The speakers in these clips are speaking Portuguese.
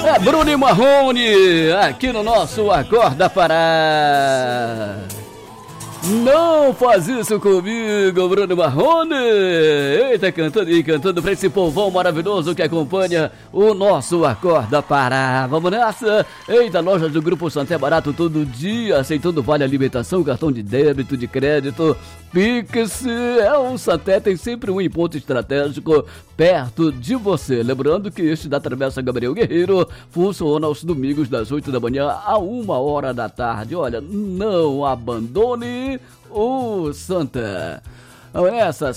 É Bruno e Marrone, aqui no nosso Acorda Pará. Não faz isso comigo, Bruno Marrone. Eita, cantando pra esse povão maravilhoso que acompanha o nosso Acorda Pará. Vamos nessa. Eita, lojas do Grupo Santé Barato todo dia, aceitando vale alimentação, cartão de débito, de crédito, Pix. O Santé tem sempre um ponto estratégico perto de você. Lembrando que este da Travessa Gabriel Guerreiro funciona aos domingos das 8 da manhã a 1h da tarde. Olha, não abandone o Santa. Essas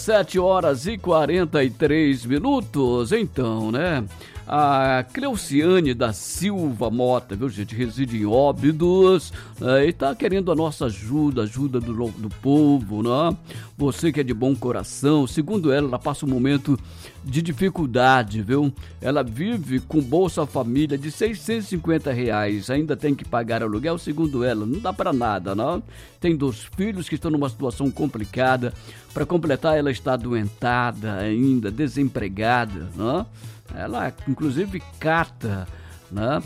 7h43. Então, né? A Cleuciane da Silva Mota, viu, gente? Reside em Óbidos, e tá querendo a nossa ajuda do povo, né? Você que é de bom coração, segundo ela passa um momento de dificuldade, viu? Ela vive com Bolsa Família de R$650, ainda tem que pagar aluguel, segundo ela, não dá pra nada, não? Tem 2 filhos que estão numa situação complicada, para completar ela está adoentada ainda, desempregada, né? Ela, inclusive, cata, né?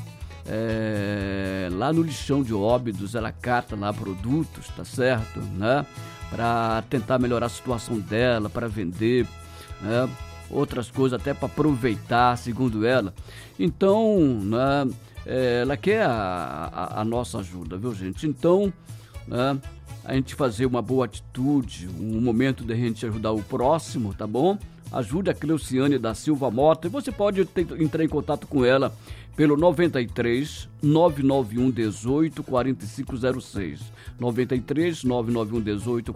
Lá no lixão de Óbidos, ela cata lá produtos, tá certo? Né? Para tentar melhorar a situação dela, para vender, né? Outras coisas até para aproveitar, segundo ela. Então, né? Ela quer a nossa ajuda, viu, gente? Então, né? A gente fazer uma boa atitude, um momento de a gente ajudar o próximo, tá bom? Ajude a Cleuciane da Silva Mota e você pode entrar em contato com ela pelo 93 991 18 4506. 93 991 18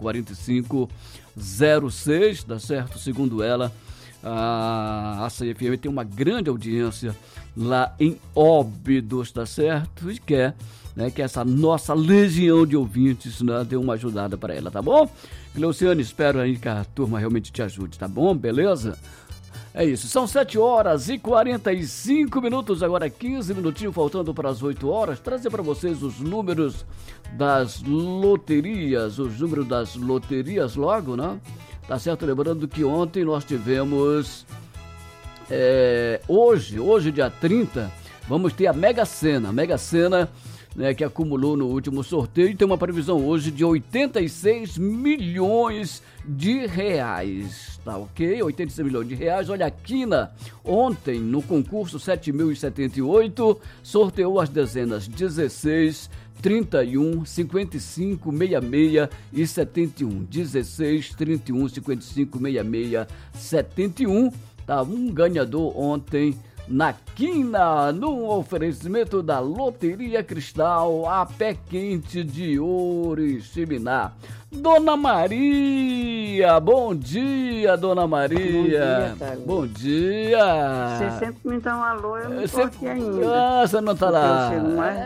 4506, tá certo? Segundo ela, a CFM tem uma grande audiência lá em Óbidos, tá certo? E quer, né, que essa nossa legião de ouvintes, né, dê uma ajudada para ela, tá bom? Cleuciane, espero aí que a turma realmente te ajude, tá bom? Beleza? É isso, são 7h45, agora 15 minutinhos faltando para as 8 horas. Trazer para vocês os números das loterias, logo, né? Tá certo? Lembrando que ontem nós tivemos, hoje dia 30, vamos ter a Mega Sena, né, que acumulou no último sorteio, e tem uma previsão hoje de 86 milhões de reais, tá ok? 86 milhões de reais. Olha, a Quina, ontem, no concurso 7.078, sorteou as dezenas 16, 31, 55, 66 e 71. 16, 31, 55, 66, 71. Tá, um ganhador ontem na Quina, no oferecimento da Loteria Cristal, a pé quente de Oriximiná. Dona Maria, bom dia, Dona Maria. Bom dia, Thiago. Bom dia. Você sempre me dá um alô, eu não tô aqui ainda. Você não tá lá. Eu chego mais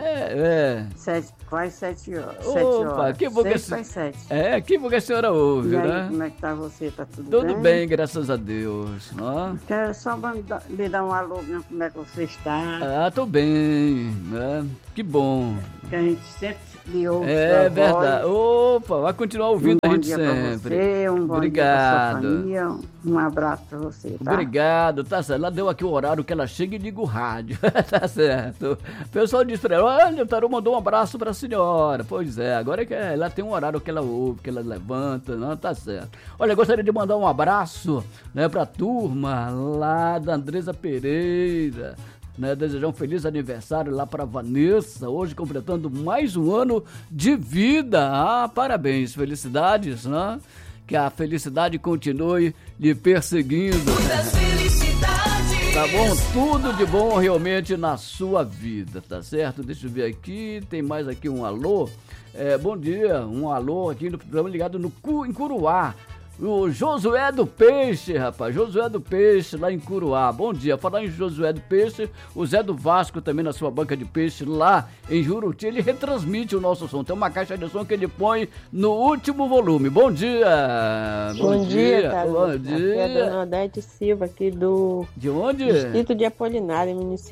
quase 7 horas. Opa, que bom que 7. Que bom que a senhora ouve, e aí, né? como é que tá você? Tá tudo bem? Tudo bem, graças a Deus. Ó. Quero só lhe dar um alô, né, como é que você está. Tô bem, né? Que bom. Que a gente sempre lhe ouve. É verdade. Opa, vai continuar ouvindo a gente sempre. Pra você, um bom Obrigado. dia pra sua família, um abraço pra você, tá? Obrigado, tá certo. Ela deu aqui o horário que ela chega e liga o rádio. Tá certo. O pessoal disse pra ela: olha, o Tarô mandou um abraço pra senhora. Pois é, agora é que ela tem um horário que ela ouve, que ela levanta, não, tá certo. Olha, eu gostaria de mandar um abraço, né, pra turma lá da Andresa Pereira, né, desejar um feliz aniversário lá para Vanessa, hoje completando mais um ano de vida. Parabéns, felicidades, né? Que a felicidade continue lhe perseguindo. Muitas felicidades. Tá bom? Tudo de bom realmente na sua vida, tá certo? Deixa eu ver aqui, tem mais aqui um alô. Bom dia, um alô aqui no programa ligado em Curuá. O Josué do Peixe, rapaz, Josué do Peixe lá em Curuá. Bom dia, falar em Josué do Peixe, o Zé do Vasco também na sua banca de peixe lá em Juruti, ele retransmite o nosso som, tem uma caixa de som que ele põe no último volume. Bom dia! Bom dia, Carlos. Bom dia! Aqui é a dona Odete Silva, aqui do De onde? Distrito de Apolinário, município